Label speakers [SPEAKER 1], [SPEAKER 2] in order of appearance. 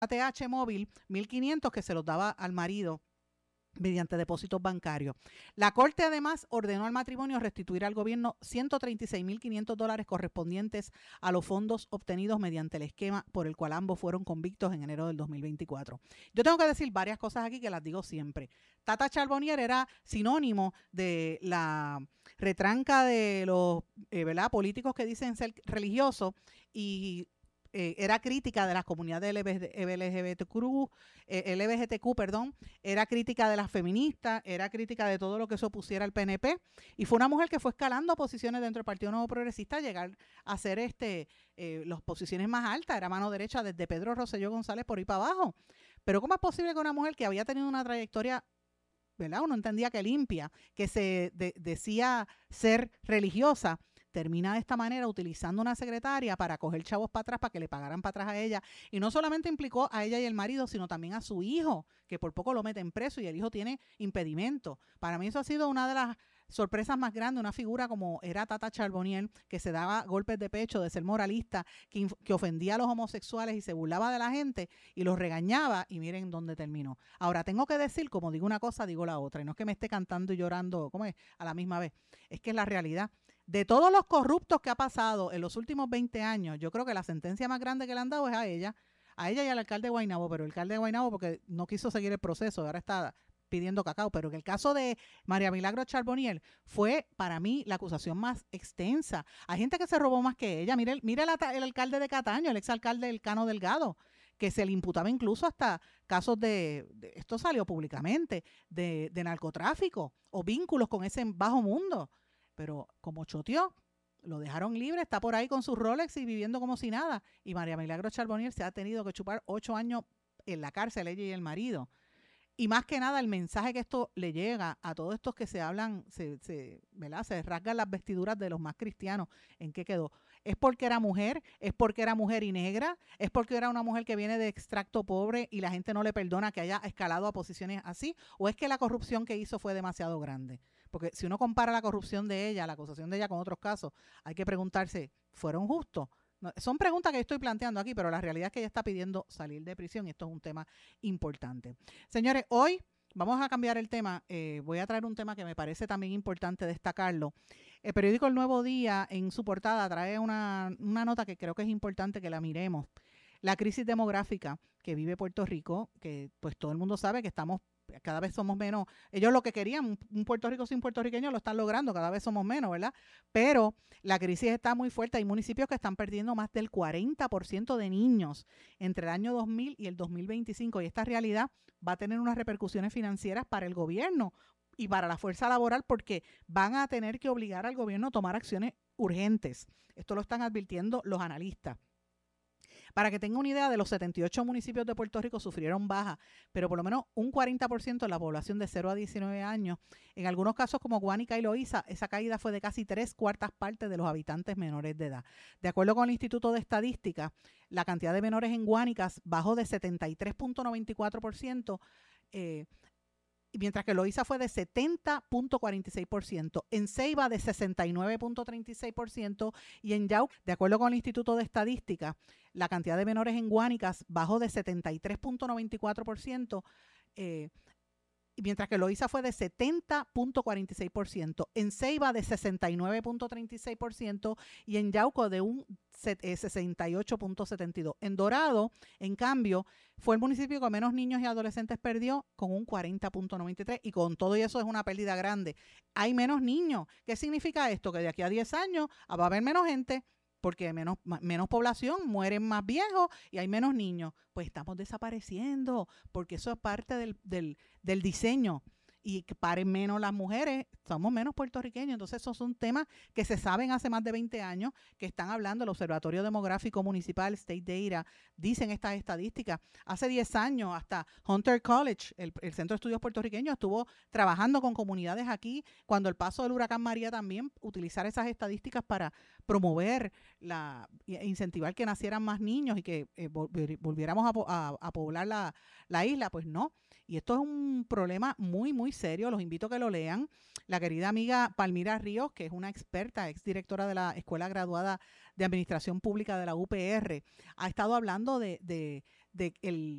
[SPEAKER 1] ATH móvil, 1.500 que se los daba al marido mediante depósitos bancarios. La Corte además ordenó al matrimonio restituir al gobierno $136,500 correspondientes a los fondos obtenidos mediante el esquema por el cual ambos fueron convictos en enero del 2024. Yo tengo que decir varias cosas aquí que las digo siempre. Tata Charbonnier era sinónimo de la retranca de los políticos que dicen ser religiosos y era crítica de las comunidades LGBTQ, era crítica de las feministas, era crítica de todo lo que se opusiera al PNP, y fue una mujer que fue escalando posiciones dentro del Partido Nuevo Progresista, llegar a ser las posiciones más altas, era mano derecha desde Pedro Rosselló González por ahí para abajo. Pero ¿cómo es posible que una mujer que había tenido una trayectoria, ¿verdad?, uno entendía que limpia, que se decía ser religiosa, termina de esta manera utilizando una secretaria para coger chavos para atrás, para que le pagaran para atrás a ella? Y no solamente implicó a ella y el marido, sino también a su hijo, que por poco lo meten preso y el hijo tiene impedimento. Para mí eso ha sido una de las sorpresas más grandes, una figura como era Tata Charbonnier, que se daba golpes de pecho de ser moralista, que ofendía a los homosexuales y se burlaba de la gente y los regañaba, y miren dónde terminó. Ahora, tengo que decir, como digo una cosa, digo la otra, y no es que me esté cantando y llorando, ¿cómo es?, a la misma vez. Es que es la realidad. De todos los corruptos que ha pasado en los últimos 20 años, yo creo que la sentencia más grande que le han dado es a ella y al alcalde de Guaynabo, pero el alcalde de Guaynabo porque no quiso seguir el proceso, ahora está pidiendo cacao, pero en el caso de María Milagros Charbonnier fue para mí la acusación más extensa. Hay gente que se robó más que ella. Mire el alcalde de Cataño, el exalcalde Elcano Delgado, que se le imputaba incluso hasta casos esto salió públicamente, de narcotráfico o vínculos con ese bajo mundo. Pero como choteó, lo dejaron libre, está por ahí con sus Rolex y viviendo como si nada. Y María Milagros Charbonnier se ha tenido que chupar 8 años en la cárcel, ella y el marido. Y más que nada, el mensaje que esto le llega a todos estos que se hablan, ¿verdad?, se rasgan las vestiduras de los más cristianos. ¿En qué quedó? ¿Es porque era mujer? ¿Es porque era mujer y negra? ¿Es porque era una mujer que viene de extracto pobre y la gente no le perdona que haya escalado a posiciones así? ¿O es que la corrupción que hizo fue demasiado grande? Porque si uno compara la corrupción de ella, la acusación de ella con otros casos, hay que preguntarse, ¿fueron justos? No, son preguntas que yo estoy planteando aquí, pero la realidad es que ella está pidiendo salir de prisión y esto es un tema importante. Señores, hoy vamos a cambiar el tema. Voy a traer un tema que me parece también importante destacarlo. El periódico El Nuevo Día, en su portada, trae una nota que creo que es importante que la miremos. La crisis demográfica que vive Puerto Rico, que pues todo el mundo sabe que cada vez somos menos. Ellos lo que querían, un Puerto Rico sin puertorriqueños, lo están logrando, cada vez somos menos, ¿verdad? Pero la crisis está muy fuerte. Hay municipios que están perdiendo más del 40% de niños entre el año 2000 y el 2025. Y esta realidad va a tener unas repercusiones financieras para el gobierno y para la fuerza laboral, porque van a tener que obligar al gobierno a tomar acciones urgentes. Esto lo están advirtiendo los analistas. Para que tenga una idea, de los 78 municipios de Puerto Rico sufrieron baja, pero por lo menos un 40% de la población de 0 a 19 años, en algunos casos como Guánica y Loíza, esa caída fue de casi 3/4 partes de los habitantes menores de edad. De acuerdo con el Instituto de Estadística, la cantidad de menores en Guánicas bajó de 73.94%, mientras que Loíza fue de 70.46%, en Ceiba de 69.36% y en Yauco, de acuerdo con el Instituto de Estadística, la cantidad de menores en Guánicas bajó de 73.94%, mientras que Loíza fue de 70.46%, en Ceiba de 69.36% y en Yauco de un 68.72%. En Dorado, en cambio, fue el municipio que menos niños y adolescentes perdió, con un 40.93%, y con todo eso es una pérdida grande. Hay menos niños. ¿Qué significa esto? Que de aquí a 10 años va a haber menos gente, porque menos población, mueren más viejos y hay menos niños. Pues estamos desapareciendo, porque eso es parte del diseño. Y que paren menos las mujeres, somos menos puertorriqueños. Entonces esos son temas que se saben hace más de 20 años, que están hablando el Observatorio Demográfico Municipal, State Data, dicen estas estadísticas. Hace 10 años hasta Hunter College, el Centro de Estudios Puertorriqueños, estuvo trabajando con comunidades aquí, cuando el paso del huracán María también, utilizar esas estadísticas para promover, incentivar que nacieran más niños y que volviéramos a poblar la isla. Pues no, y esto es un problema muy, muy serio. Los invito a que lo lean. La querida amiga Palmira Ríos, que es una experta, exdirectora de la Escuela Graduada de Administración Pública de la UPR, ha estado hablando de